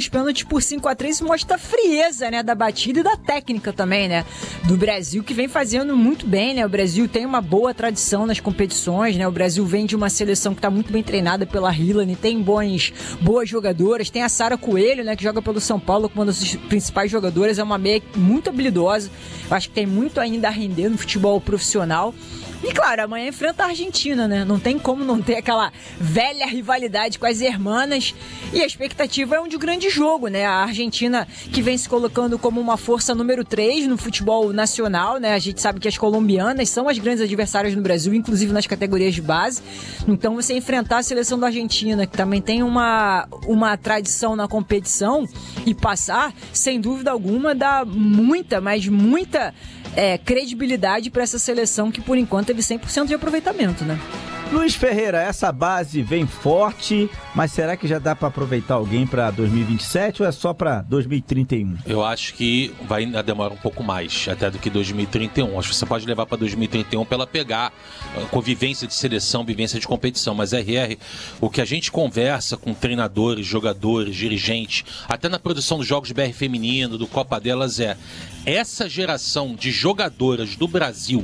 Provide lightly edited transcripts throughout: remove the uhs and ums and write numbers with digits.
pênaltis por 5-3, isso mostra a frieza, né, da batida e da técnica também, né, do Brasil, que vem fazendo muito bem, né, o Brasil tem uma boa tradição nas competições, né, o Brasil vem de uma seleção que está muito bem treinada pela Hillary, tem boas jogadoras, tem a Sara Coelho, né, que joga pelo São Paulo como uma das principais jogadoras, é uma meia muito habilidosa, eu acho que tem muito ainda a render no futebol profissional. E claro, amanhã enfrenta a Argentina, né? Não tem como não ter aquela velha rivalidade com as hermanas. E a expectativa é um de grande jogo, né? A Argentina que vem se colocando como uma força número 3 no futebol nacional, né? A gente sabe que as colombianas são as grandes adversárias no Brasil, inclusive nas categorias de base. Então você enfrentar a seleção da Argentina, que também tem uma tradição na competição, e passar, sem dúvida alguma, dá muita, mas muita credibilidade para essa seleção que por enquanto teve 100% de aproveitamento, né? Luiz Ferreira, essa base vem forte, mas será que já dá para aproveitar alguém para 2027 ou é só para 2031? Eu acho que vai demorar um pouco mais, até do que 2031. Acho que você pode levar para 2031 para ela pegar convivência de seleção, vivência de competição. Mas, RR, o que a gente conversa com treinadores, jogadores, dirigentes, até na produção dos jogos de BR feminino, do Copa delas, essa geração de jogadoras do Brasil,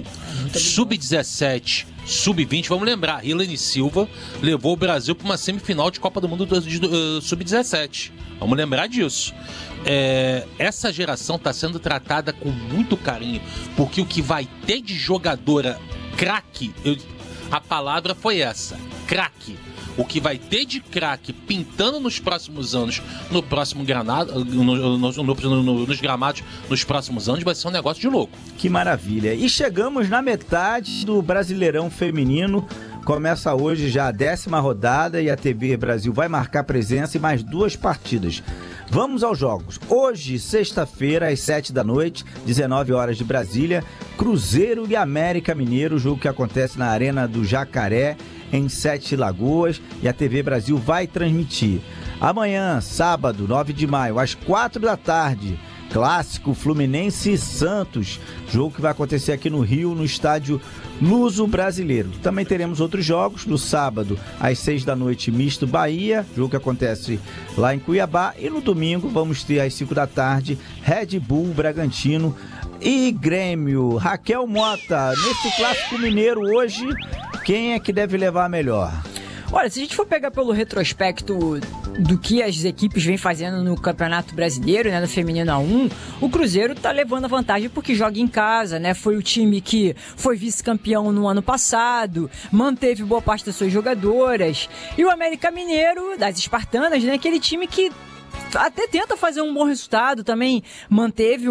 sub-17, sub-20, vamos lembrar, Hilane Silva levou o Brasil para uma semifinal de Copa do Mundo sub-17. Vamos lembrar disso. Essa geração está sendo tratada com muito carinho, porque o que vai ter de jogadora craque, a palavra foi essa, craque. O que vai ter de craque pintando nos próximos anos, no próximo granado, nos gramados nos próximos anos, vai ser um negócio de louco. Que maravilha. E chegamos na metade do Brasileirão Feminino. Começa hoje já a 10ª rodada e a TV Brasil vai marcar presença em mais 2 partidas. Vamos aos jogos. Hoje, sexta-feira, às 7 da noite, 19 horas de Brasília, Cruzeiro e América Mineiro, jogo que acontece na Arena do Jacaré, em 7 Lagoas, e a TV Brasil vai transmitir. Amanhã, sábado, 9 de maio, às 4 da tarde, clássico Fluminense e Santos, jogo que vai acontecer aqui no Rio, no estádio Luso Brasileiro. Também teremos outros jogos, no sábado, às 6 da noite, misto Bahia, jogo que acontece lá em Cuiabá, e no domingo vamos ter às 5 da tarde, Red Bull Bragantino e Grêmio. Raquel Mota, nesse clássico mineiro hoje, quem é que deve levar a melhor? Olha, se a gente for pegar pelo retrospecto do que as equipes vêm fazendo no Campeonato Brasileiro, né, no Feminino A1, o Cruzeiro tá levando a vantagem porque joga em casa, né? Foi o time que foi vice-campeão no ano passado, manteve boa parte das suas jogadoras. E o América Mineiro, das Espartanas, né? Aquele time que até tenta fazer um bom resultado, também manteve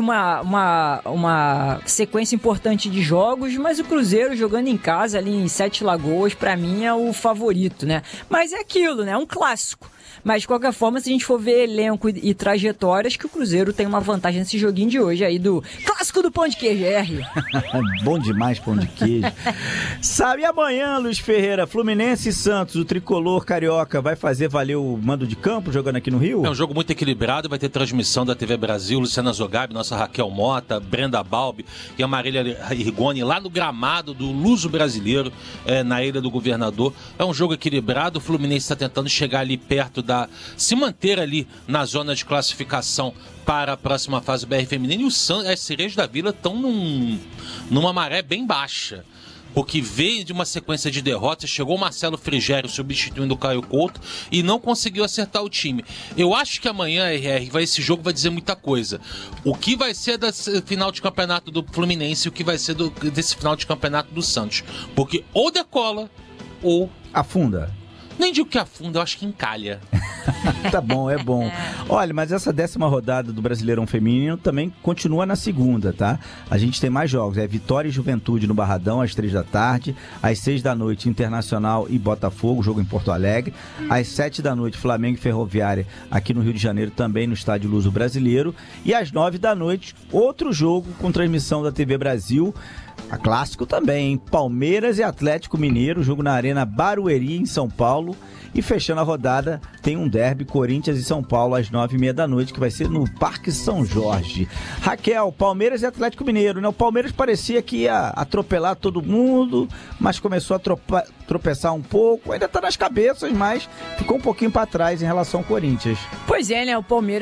uma sequência importante de jogos, mas o Cruzeiro jogando em casa ali em 7 Lagoas, pra mim é o favorito, né? Mas é aquilo, né? É um clássico. Mas, de qualquer forma, se a gente for ver elenco e trajetórias, que o Cruzeiro tem uma vantagem nesse joguinho de hoje aí do clássico do pão de queijo, R. Bom demais pão de queijo. Sabe, amanhã, Luiz Ferreira, Fluminense e Santos, o tricolor carioca vai fazer valer o mando de campo jogando aqui no Rio? É um jogo muito equilibrado, vai ter transmissão da TV Brasil, Luciana Zogabi, nossa Raquel Mota, Brenda Balbi e a Marília Rigoni lá no gramado do Luso Brasileiro, na Ilha do Governador. É um jogo equilibrado, o Fluminense está tentando chegar ali perto se manter ali na zona de classificação para a próxima fase do BR Feminino, e as Sereias da Vila estão numa maré bem baixa, porque veio de uma sequência de derrotas, chegou o Marcelo Frigério substituindo o Caio Couto e não conseguiu acertar o time. Eu acho que amanhã, esse jogo vai dizer muita coisa. O que vai ser desse final de campeonato do Fluminense e o que vai ser desse final de campeonato do Santos, porque ou decola ou afunda. Nem digo que afunda, eu acho que encalha. Tá bom, é bom. Olha, mas essa 10ª rodada do Brasileirão Feminino também continua na segunda, tá? A gente tem mais jogos, Vitória e Juventude no Barradão, às 3 da tarde, às 6 da noite, Internacional e Botafogo, jogo em Porto Alegre, às 7 da noite, Flamengo e Ferroviária, aqui no Rio de Janeiro, também no Estádio Luso Brasileiro, e às 9 da noite, outro jogo com transmissão da TV Brasil, a clássico também, hein? Palmeiras e Atlético Mineiro, jogo na Arena Barueri, em São Paulo. E fechando a rodada, tem um derby Corinthians e São Paulo às 9h30 da noite, que vai ser no Parque São Jorge. Raquel, Palmeiras e Atlético Mineiro, né? O Palmeiras parecia que ia atropelar todo mundo, mas começou a tropeçar um pouco. Ainda tá nas cabeças, mas ficou um pouquinho para trás em relação ao Corinthians. Pois é, né? O Palmeiras